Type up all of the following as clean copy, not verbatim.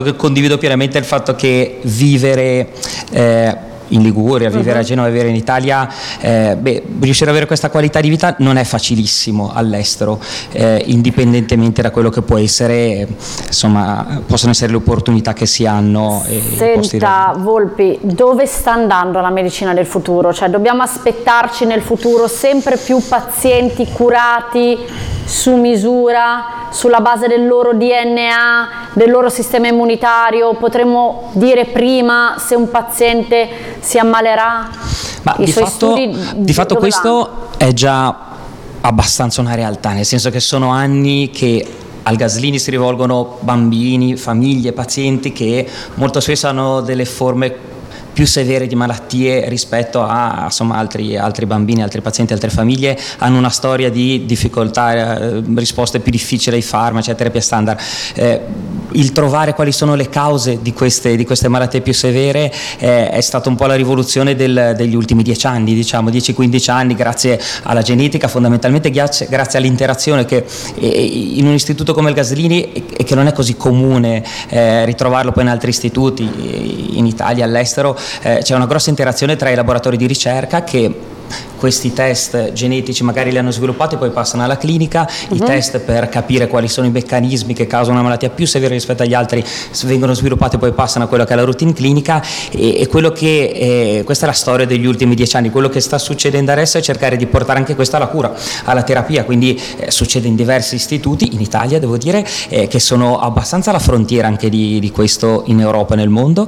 Condivido pienamente il fatto che vivere in Liguria, vivere a Genova, vivere in Italia, riuscire ad avere questa qualità di vita non è facilissimo all'estero, indipendentemente da quello che può essere, insomma, possono essere le opportunità che si hanno. Senta Volpi, dove sta andando la medicina del futuro? Cioè, dobbiamo aspettarci nel futuro sempre più pazienti curati su misura, sulla base del loro DNA, del loro sistema immunitario? Potremmo dire prima se un paziente si ammalerà? Ma di fatto questo è già abbastanza una realtà, nel senso che sono anni che al Gaslini si rivolgono bambini, famiglie, pazienti che molto spesso hanno delle forme più severe di malattie rispetto a insomma, altri bambini, altri pazienti, altre famiglie hanno una storia di difficoltà, risposte più difficili ai farmaci, a terapia standard. Il trovare quali sono le cause di queste malattie più severe è stata un po' la rivoluzione degli ultimi 10 anni, diciamo 10-15 anni, grazie alla genetica, fondamentalmente grazie all'interazione che in un istituto come il Gaslini, e che non è così comune ritrovarlo poi in altri istituti in Italia, all'estero, c'è una grossa interazione tra i laboratori di ricerca che questi test genetici magari li hanno sviluppati e poi passano alla clinica, i test per capire quali sono i meccanismi che causano una malattia più severa rispetto agli altri vengono sviluppati e poi passano a quello che è la routine clinica, e quello che questa è la storia degli ultimi 10 anni. Quello che sta succedendo adesso è cercare di portare anche questo alla cura, alla terapia, quindi succede in diversi istituti, in Italia devo dire, che sono abbastanza alla frontiera anche di questo in Europa e nel mondo,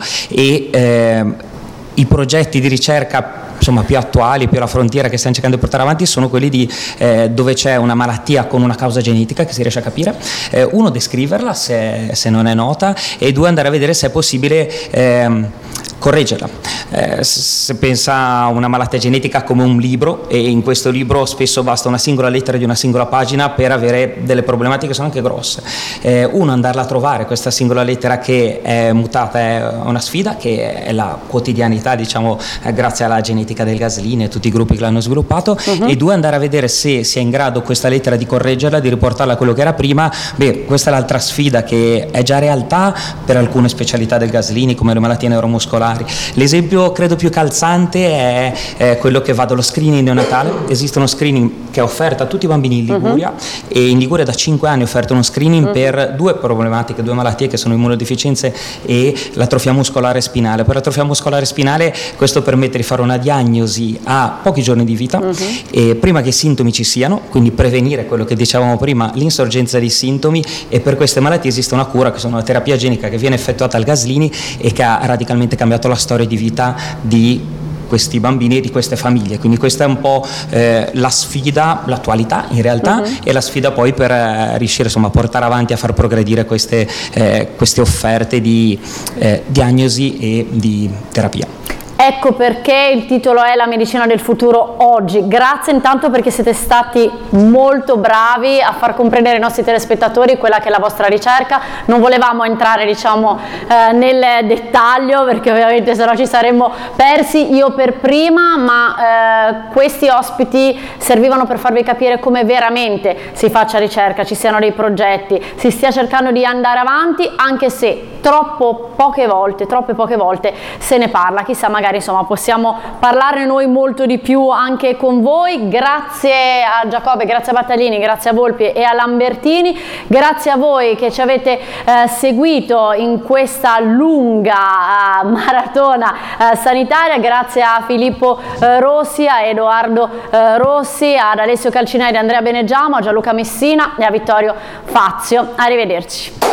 e i progetti di ricerca insomma più attuali, più alla frontiera, che stiamo cercando di portare avanti, sono quelli di dove c'è una malattia con una causa genetica che si riesce a capire, uno, descriverla se non è nota, e due, andare a vedere se è possibile correggerla. Se pensa a una malattia genetica come un libro, e in questo libro spesso basta una singola lettera di una singola pagina per avere delle problematiche che sono anche grosse. Uno, andarla a trovare questa singola lettera che è mutata, è una sfida che è la quotidianità, diciamo, grazie alla genetica del Gaslini e tutti i gruppi che l'hanno sviluppato, e due, andare a vedere se si è in grado questa lettera di correggerla, di riportarla a quello che era prima. Questa è l'altra sfida che è già realtà per alcune specialità del Gaslini come le malattie neuromuscolari. L'esempio credo più calzante è quello che va dallo screening neonatale. Esiste uno screening che è offerto a tutti i bambini in Liguria, e in Liguria da 5 anni è offerto uno screening per due problematiche, due malattie che sono immunodeficienze e l'atrofia muscolare spinale. Per l'atrofia muscolare spinale questo permette di fare una diagnosi a pochi giorni di vita, e prima che i sintomi ci siano, quindi prevenire quello che dicevamo prima, l'insorgenza di sintomi, e per queste malattie esiste una cura che sono la terapia genica che viene effettuata al Gaslini e che ha radicalmente cambiato la storia di vita di questi bambini e di queste famiglie. Quindi questa è un po' la sfida, l'attualità in realtà, e la sfida poi per riuscire insomma a portare avanti, a far progredire queste offerte di diagnosi e di terapia. Ecco perché il titolo è La medicina del futuro oggi. Grazie intanto perché siete stati molto bravi a far comprendere ai nostri telespettatori quella che è la vostra ricerca. Non volevamo entrare, diciamo, nel dettaglio, perché ovviamente sennò ci saremmo persi, io per prima, ma questi ospiti servivano per farvi capire come veramente si faccia ricerca, ci siano dei progetti, si stia cercando di andare avanti, anche se troppe poche volte se ne parla. Chissà, magari insomma possiamo parlarne noi molto di più anche con voi. Grazie a Giacobbe, grazie a Battaglini, grazie a Volpi e a Lambertini, grazie a voi che ci avete seguito in questa lunga maratona sanitaria, grazie a Filippo Rossi, a Edoardo Rossi, ad Alessio Calcinelli, Andrea Beneggiamo, a Gianluca Messina e a Vittorio Fazio. Arrivederci.